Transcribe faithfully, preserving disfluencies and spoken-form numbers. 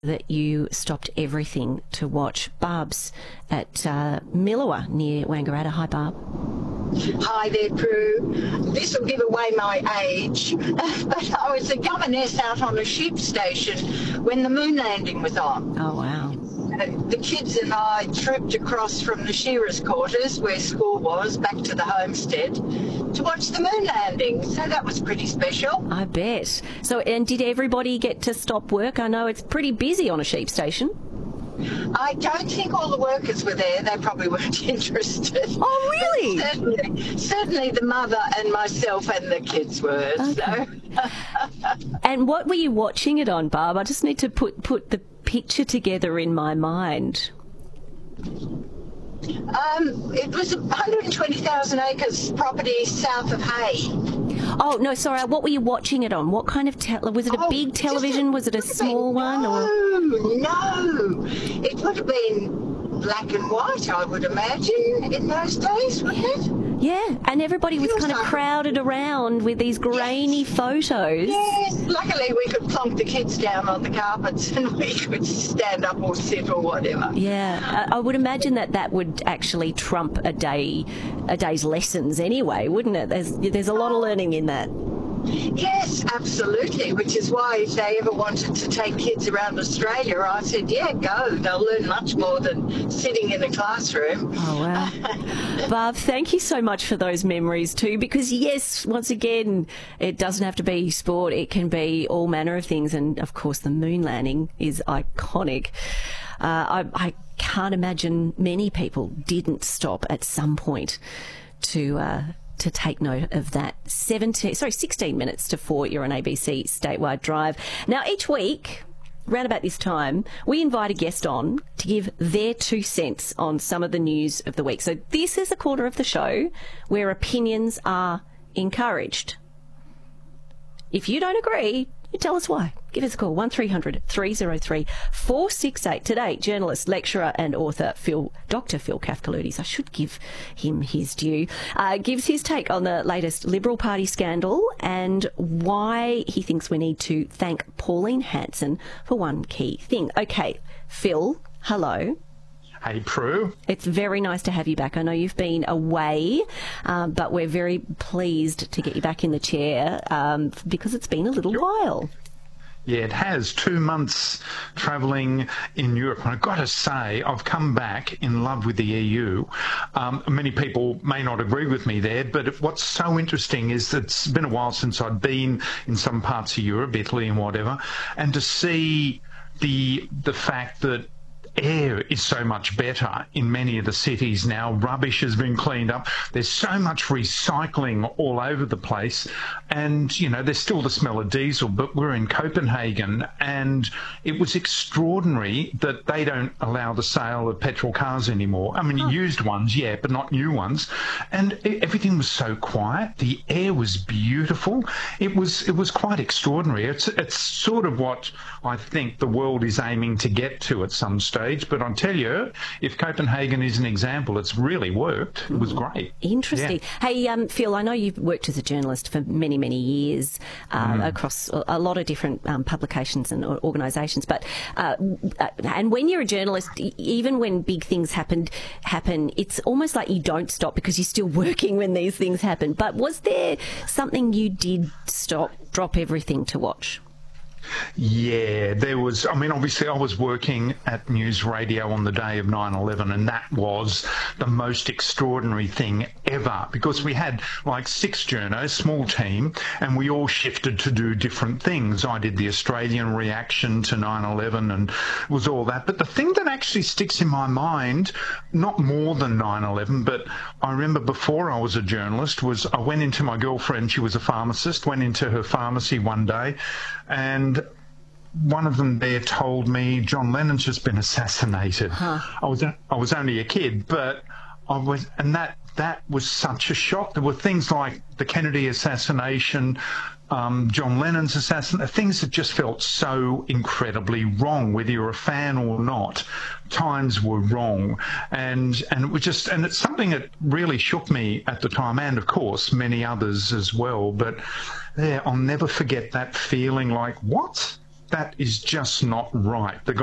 that you stopped everything to watch. Barb's at uh, Millawa near Wangaratta. Hi, Barb. Hi there, Prue. This will give away my age, but I was a governess out on a sheep station when the moon landing was on. Oh, wow. The kids and I trooped across from the shearers' quarters, where school was, back to the homestead to watch the moon landing. So that was pretty special. I bet. So, and did everybody get to stop work? I know it's pretty busy on a sheep station. I don't think all the workers were there. They probably weren't interested. Oh, really? But certainly, certainly the mother and myself and the kids were. Okay. So. And what were you watching it on, Barb? I just need to put, put the picture together in my mind. Um, it was one hundred twenty thousand acres property south of Hay. Oh, no, sorry. What were you watching it on? What kind of te- was it a Oh, big television? a, Was it a small one? No, Or no. It would have been black and white, I would imagine, in those days, wouldn't it? Yeah, and everybody was kind of crowded around with these grainy Yes. photos. Yes, luckily we could plonk the kids down on the carpets and we could stand up or sit or whatever. Yeah, I I would imagine that that would actually trump a day, a day's lessons anyway, wouldn't it? There's there's a lot of learning in that. Yes, absolutely, which is why if they ever wanted to take kids around Australia, I said, yeah, go. They'll learn much more than sitting in a classroom. Oh, wow. Barb, thank you so much for those memories too, because yes, once again, it doesn't have to be sport. It can be all manner of things. And of course, the moon landing is iconic. Uh, I, I can't imagine many people didn't stop at some point to... Uh, to take note of that. seventeen, sorry, sixteen minutes to four, you're on A B C Statewide Drive. Now, each week, round about this time, we invite a guest on to give their two cents on some of the news of the week. So this is a quarter of the show where opinions are encouraged. If you don't agree, you tell us why. Give us a call, one three hundred three oh three four six eight. Today, journalist, lecturer and author Phil, Doctor Phil Kafkaloutis, I should give him his due, uh, gives his take on the latest Liberal Party scandal and why he thinks we need to thank Pauline Hanson for one key thing. Okay, Phil, hello. Hey, Prue. It's very nice to have you back. I know you've been away, um, but we're very pleased to get you back in the chair um, because it's been a little while. Yeah, it has. Two months travelling in Europe. And I've got to say, I've come back in love with the E U. Um, many people may not agree with me there, but what's so interesting is that it's been a while since I've been in some parts of Europe, Italy and whatever, and to see the the fact that air is so much better in many of the cities now. Rubbish has been cleaned up. There's so much recycling all over the place. And, you know, there's still the smell of diesel, but we're in Copenhagen and it was extraordinary that they don't allow the sale of petrol cars anymore. I mean, oh. used ones, yeah, but not new ones. And everything was so quiet. The air was beautiful. It was it was quite extraordinary. It's, it's sort of what I think the world is aiming to get to at some stage. But I tell you, if Copenhagen is an example, it's really worked. It was great. Interesting. Yeah. Hey, um, Phil, I know you've worked as a journalist for many, many years uh, mm. across a lot of different um, publications and organisations. But uh, and when you're a journalist, even when big things happen, happen, it's almost like you don't stop because you're still working when these things happen. But was there something you did stop, drop everything to watch? Yeah, there was, I mean, obviously I was working at News Radio on the day of nine eleven, and that was the most extraordinary thing ever because we had like six journos, small team, and we all shifted to do different things. I did the Australian reaction to nine eleven and it was all that. But the thing that actually sticks in my mind, not more than nine eleven, but I remember before I was a journalist, was I went into my girlfriend, she was a pharmacist, went into her pharmacy one day, and one of them there told me John Lennon's just been assassinated. Huh. I was I was only a kid, but I was, and that that was such a shock. There were things like the Kennedy assassination, um, John Lennon's assassination, things that just felt so incredibly wrong, whether you're a fan or not. Times were wrong, and and it was just, and it's something that really shook me at the time, and of course many others as well. But yeah, I'll never forget that feeling like, what? that is just not right. The